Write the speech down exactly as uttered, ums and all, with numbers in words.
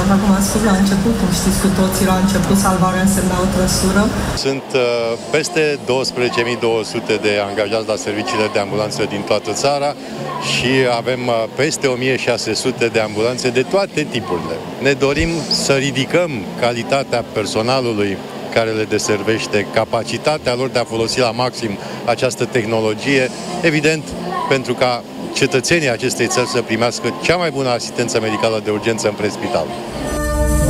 așa cum ați spus la început, cum știți cu toții, la început salvarea însemna o trăsură. Sunt uh, peste douăsprezece mii două sute de angajați la serviciile de ambulanță din toată țara și avem uh, peste o mie șase sute de ambulanțe de toate tipurile. Ne dorim să ridicăm calitatea personalului care le deservește, capacitatea lor de a folosi la maxim această tehnologie, evident, pentru ca cetățenii acestei țări să primească cea mai bună asistență medicală de urgență în prespital.